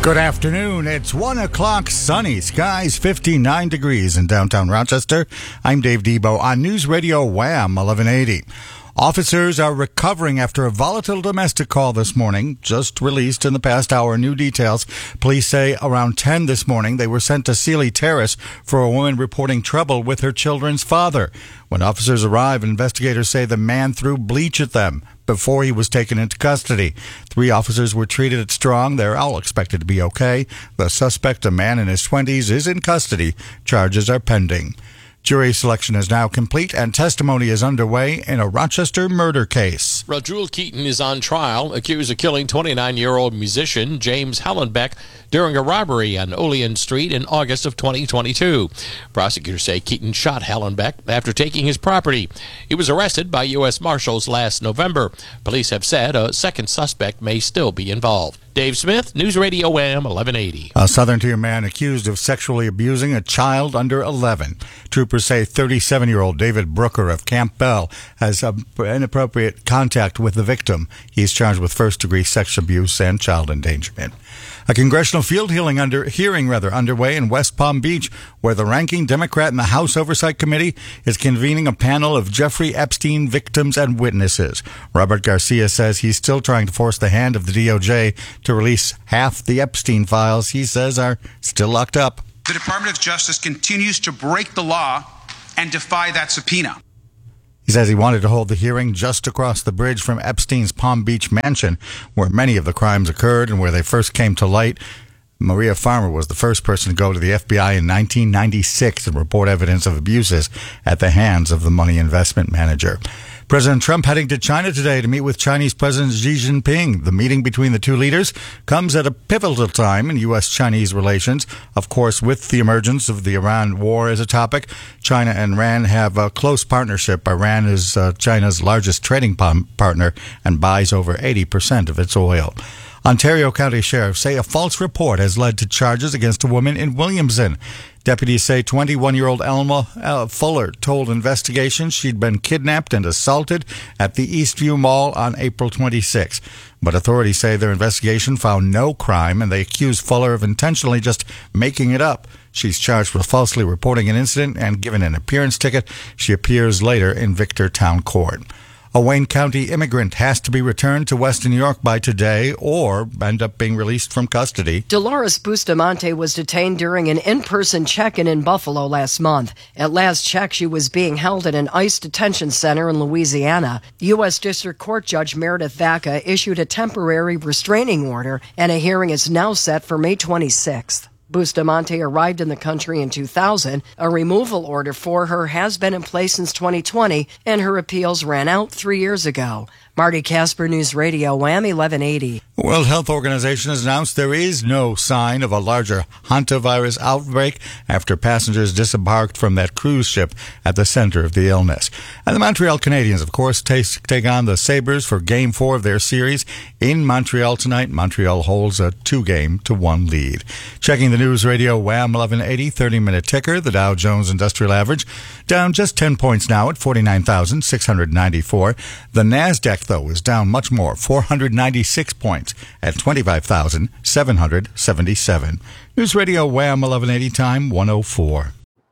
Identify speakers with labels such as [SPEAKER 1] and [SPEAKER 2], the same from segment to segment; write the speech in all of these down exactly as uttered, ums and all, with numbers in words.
[SPEAKER 1] Good afternoon. It's one o'clock, sunny skies, fifty-nine degrees in downtown Rochester. I'm Dave Debo on News Radio Wham eleven eighty. Officers are recovering after a volatile domestic call this morning, just released in the past hour. New details. Police say around ten this morning they were sent to Sealy Terrace for a woman reporting trouble with her children's father. When officers arrive, investigators say the man threw bleach at them before he was taken into custody. Three officers were treated at Strong. They're all expected to be okay. The suspect, a man in his twenties, is in custody. Charges are pending. Jury selection is now complete and testimony is underway in a Rochester murder case.
[SPEAKER 2] Rajul Keaton is on trial, accused of killing twenty-nine-year-old musician James Hallenbeck during a robbery on Olean Street in August of twenty twenty-two. Prosecutors say Keaton shot Hallenbeck after taking his property. He was arrested by U S Marshals last November. Police have said a second suspect may still be involved. Dave Smith, News Radio Wham eleven eighty.
[SPEAKER 1] A Southern Tier man accused of sexually abusing a child under eleven. Troopers say thirty-seven-year-old David Brooker of Camp Bell has uh, inappropriate contact with the victim. He's charged with first-degree sex abuse and child endangerment. A congressional field hearing, under, hearing rather, underway in West Palm Beach, where the ranking Democrat in the House Oversight Committee is convening a panel of Jeffrey Epstein victims and witnesses. Robert Garcia says he's still trying to force the hand of the D O J to release half the Epstein files he says are still locked up.
[SPEAKER 3] The Department of Justice continues to break the law and defy that subpoena.
[SPEAKER 1] He says he wanted to hold the hearing just across the bridge from Epstein's Palm Beach mansion, where many of the crimes occurred and where they first came to light. Maria Farmer was the first person to go to the F B I in nineteen ninety-six and report evidence of abuses at the hands of the money investment manager. President Trump heading to China today to meet with Chinese President Xi Jinping. The meeting between the two leaders comes at a pivotal time in U S Chinese relations. Of course, with the emergence of the Iran war as a topic, China and Iran have a close partnership. Iran is uh, China's largest trading partner and buys over eighty percent of its oil. Ontario County sheriffs say a false report has led to charges against a woman in Williamson. Deputies say twenty-one-year-old Elma uh, Fuller told investigations she'd been kidnapped and assaulted at the Eastview Mall on April twenty-sixth. But authorities say their investigation found no crime, and they accuse Fuller of intentionally just making it up. She's charged with falsely reporting an incident and given an appearance ticket. She appears later in Victor Town Court. A Wayne County immigrant has to be returned to Western New York by today or end up being released from custody.
[SPEAKER 4] Dolores Bustamante was detained during an in-person check-in in Buffalo last month. At last check, she was being held at an ICE detention center in Louisiana. U S District Court Judge Meredith Vaca issued a temporary restraining order, and a hearing is now set for May twenty-sixth. Bustamante arrived in the country in two thousand. A removal order for her has been in place since twenty twenty, and her appeals ran out three years ago. Marty Casper, News Radio, Wham eleven eighty.
[SPEAKER 1] The World Health Organization has announced there is no sign of a larger hantavirus outbreak after passengers disembarked from that cruise ship at the center of the illness. And the Montreal Canadiens, of course, take, take on the Sabres for Game four of their series in Montreal tonight. Montreal holds a two-game to one lead. Checking the News Radio Wham eleven eighty thirty-minute ticker, the Dow Jones Industrial Average down just ten points now at forty-nine thousand six hundred ninety-four. The NASDAQ, though, is down much more, four hundred ninety-six points at twenty-five thousand seven hundred seventy-seven. News Radio Wham eleven eighty, time one oh four.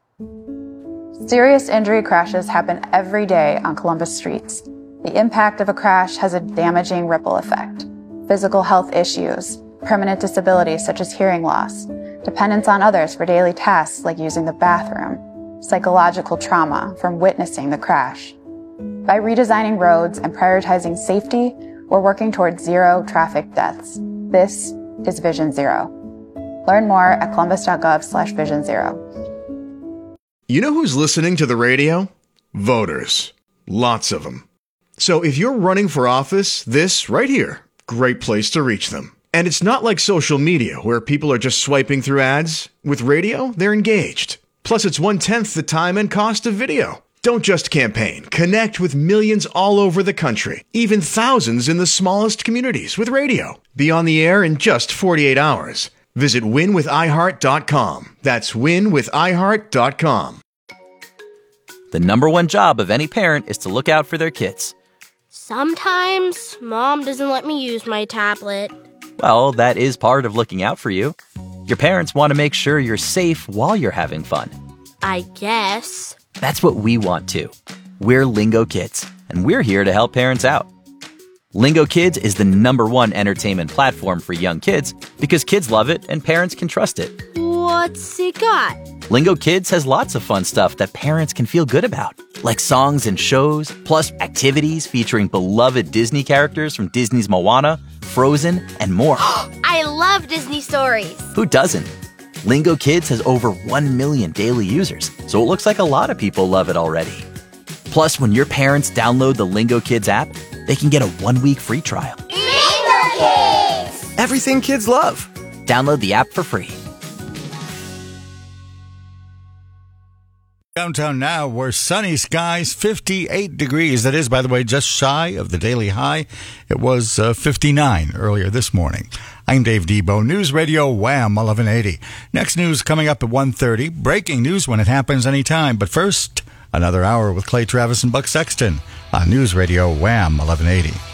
[SPEAKER 5] Serious injury crashes happen every day on Columbus streets. The impact of a crash has a damaging ripple effect. Physical health issues, permanent disabilities such as hearing loss, dependence on others for daily tasks like using the bathroom, psychological trauma from witnessing the crash. By redesigning roads and prioritizing safety, we're working towards zero traffic deaths. This is Vision Zero. Learn more at columbus.gov slash vision zero.
[SPEAKER 6] You know who's listening to the radio? Voters. Lots of them. So if you're running for office, this right here, great place to reach them. And it's not like social media where people are just swiping through ads. With radio, they're engaged. Plus, it's one-tenth the time and cost of video. Don't just campaign. Connect with millions all over the country, even thousands in the smallest communities with radio. Be on the air in just forty-eight hours. Visit win with i heart dot com. That's win with i heart dot com.
[SPEAKER 7] The number one job of any parent is to look out for their kids.
[SPEAKER 8] Sometimes Mom doesn't let me use my tablet.
[SPEAKER 7] Well, that is part of looking out for you. Your parents want to make sure you're safe while you're having fun.
[SPEAKER 8] I guess.
[SPEAKER 7] That's what we want too. We're Lingo Kids, and we're here to help parents out. Lingo Kids is the number one entertainment platform for young kids because kids love it and parents can trust it.
[SPEAKER 8] What's it got?
[SPEAKER 7] Lingo Kids has lots of fun stuff that parents can feel good about, like songs and shows, plus activities featuring beloved Disney characters from Disney's Moana, Frozen, and more.
[SPEAKER 8] I love Disney stories.
[SPEAKER 7] Who doesn't? Lingo Kids has over one million daily users, so it looks like a lot of people love it already. Plus, when your parents download the Lingo Kids app, they can get a one-week free trial.
[SPEAKER 8] Lingo Kids!
[SPEAKER 7] Everything kids love. Download the app for free.
[SPEAKER 1] Downtown now, where sunny skies, fifty-eight degrees. That is, by the way, just shy of the daily high. It was uh, fifty-nine earlier this morning. I'm Dave Debo, News Radio Wham eleven eighty. Next news coming up at one thirty. Breaking news when it happens anytime. But first, another hour with Clay Travis and Buck Sexton on News Radio Wham eleven eighty.